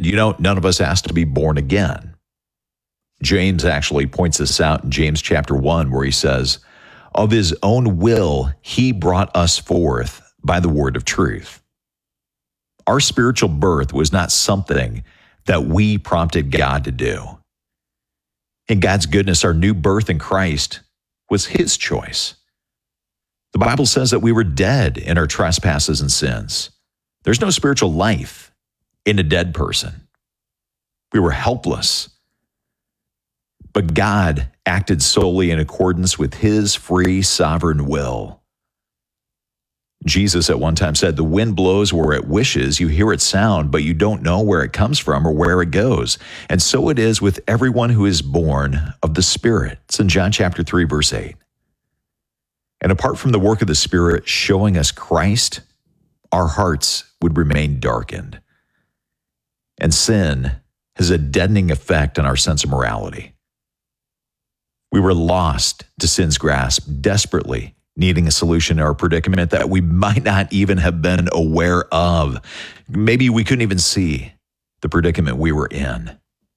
None of us asked to be born again. James actually points this out in James chapter 1, where he says, of his own will, he brought us forth by the word of truth. Our spiritual birth was not something that we prompted God to do. In God's goodness, our new birth in Christ was his choice. The Bible says that we were dead in our trespasses and sins. There's no spiritual life in a dead person. We were helpless. But God acted solely in accordance with his free sovereign will. Jesus at one time said, the wind blows where it wishes, you hear its sound, but you don't know where it comes from or where it goes. And so it is with everyone who is born of the Spirit. It's in John chapter 3, verse 8. And apart from the work of the Spirit showing us Christ, our hearts would remain darkened. And sin has a deadening effect on our sense of morality. We were lost to sin's grasp, desperately needing a solution to our predicament that we might not even have been aware of. Maybe we couldn't even see the predicament we were in.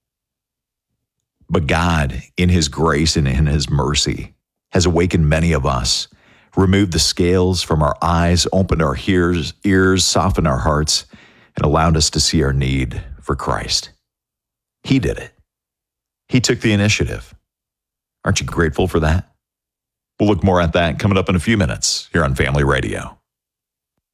But God, in his grace and in his mercy, has awakened many of us, removed the scales from our eyes, opened our ears, softened our hearts, and allowed us to see our need for Christ. He did it. He took the initiative. Aren't you grateful for that? We'll look more at that coming up in a few minutes here on Family Radio.